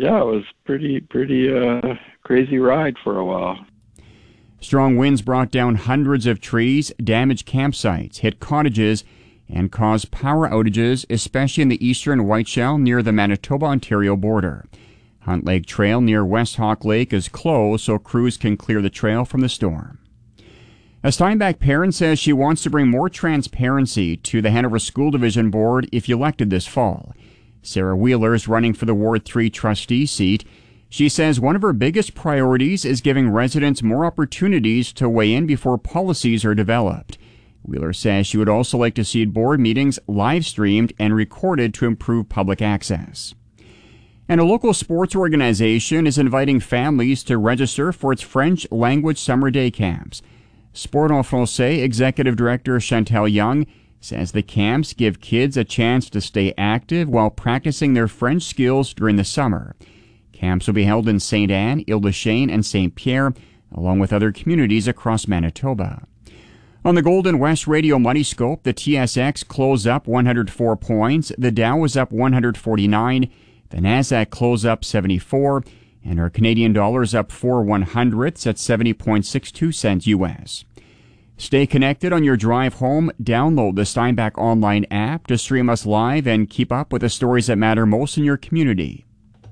yeah, it was pretty crazy ride for a while. Strong winds brought down hundreds of trees, damaged campsites, hit cottages, and caused power outages, especially in the eastern Whiteshell near the Manitoba-Ontario border. Hunt Lake Trail near West Hawk Lake is closed so crews can clear the trail from the storm. A Steinbach parent says she wants to bring more transparency to the Hanover School Division Board if elected this fall. Sarah Wheeler is running for the Ward 3 trustee seat. She says one of her biggest priorities is giving residents more opportunities to weigh in before policies are developed. Wheeler says she would also like to see board meetings live-streamed and recorded to improve public access. And a local sports organization is inviting families to register for its French language summer day camps. Sport en Français Executive Director Chantal Young says the camps give kids a chance to stay active while practicing their French skills during the summer. Camps will be held in St. Anne, Ile-des-Chênes, and St. Pierre, along with other communities across Manitoba. On the Golden West Radio Money Scope, the TSX closed up 104 points, the Dow was up 149, the Nasdaq closed up 74, and our Canadian dollar is up 4/100ths at 70.62 cents U.S. Stay connected on your drive home. Download the Steinbach Online app to stream us live and keep up with the stories that matter most in your community.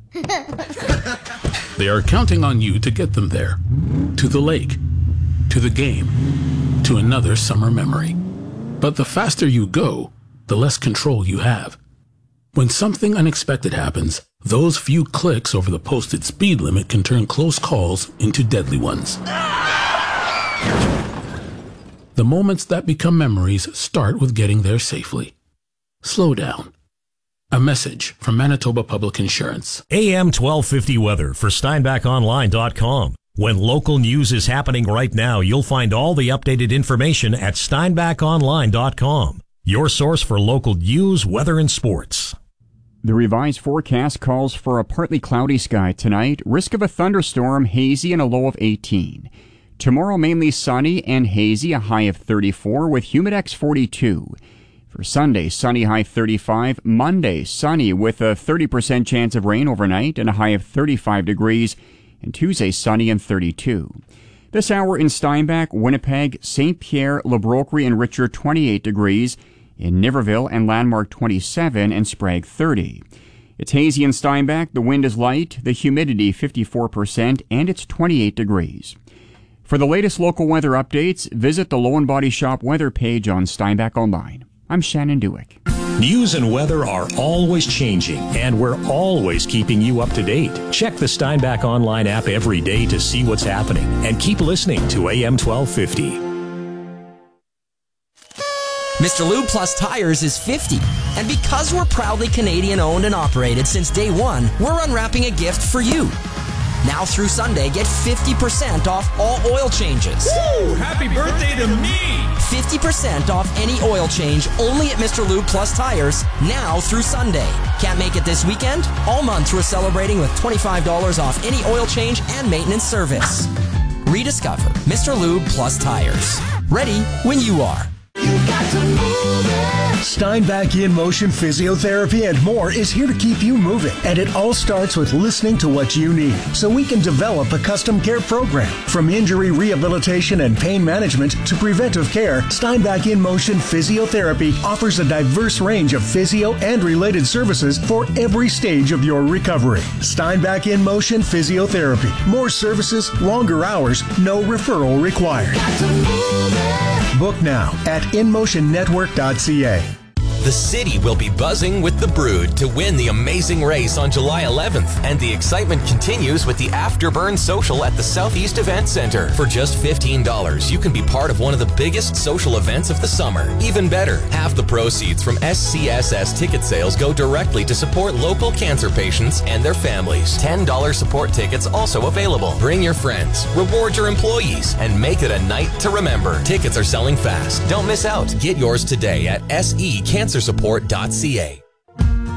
They are counting on you to get them there. To the lake, to the game, to another summer memory. But the faster you go, the less control you have. When something unexpected happens, those few clicks over the posted speed limit can turn close calls into deadly ones. The moments that become memories start with getting there safely. Slow down. A message from Manitoba Public Insurance. AM 1250 weather for SteinbachOnline.com. When local news is happening right now, you'll find all the updated information at SteinbachOnline.com. Your source for local news, weather, and sports. The revised forecast calls for a partly cloudy sky tonight, risk of a thunderstorm, hazy, and a low of 18. Tomorrow, mainly sunny and hazy, a high of 34 with humidex 42. For Sunday, sunny, high 35. Monday, sunny with a 30% chance of rain overnight and a high of 35 degrees. And Tuesday, sunny and 32. This hour in Steinbach, Winnipeg, St. Pierre, Le Brocquerie, and Richard 28 degrees. In Niverville and Landmark 27 and Sprague 30. It's hazy in Steinbach, the wind is light, the humidity 54%, and it's 28 degrees. For the latest local weather updates, visit the Low and Body Shop weather page on Steinbach Online. I'm Shannon Dewick. News and weather are always changing, and we're always keeping you up to date. Check the Steinbach Online app every day to see what's happening, and keep listening to AM 1250. Mr. Lube Plus Tires is 50. And because we're proudly Canadian owned and operated since day one, we're unwrapping a gift for you. Now through Sunday, get 50% off all oil changes. Woo! Happy birthday to me! 50% off any oil change only at Mr. Lube Plus Tires, now through Sunday. Can't make it this weekend? All month we're celebrating with $25 off any oil change and maintenance service. Rediscover Mr. Lube Plus Tires. Ready when you are. Steinbach In Motion Physiotherapy and more is here to keep you moving. And it all starts with listening to what you need so we can develop a custom care program. From injury rehabilitation and pain management to preventive care, Steinbach In Motion Physiotherapy offers a diverse range of physio and related services for every stage of your recovery. Steinbach In Motion Physiotherapy. More services, longer hours, no referral required. Book now at InMotionNetwork.ca. The city will be buzzing with the Brood to win the amazing race on July 11th. And the excitement continues with the Afterburn Social at the Southeast Event Center. For just $15, you can be part of one of the biggest social events of the summer. Even better, half the proceeds from SCSS ticket sales go directly to support local cancer patients and their families. $10 support tickets also available. Bring your friends, reward your employees, and make it a night to remember. Tickets are selling fast. Don't miss out. Get yours today at secancersupport.ca.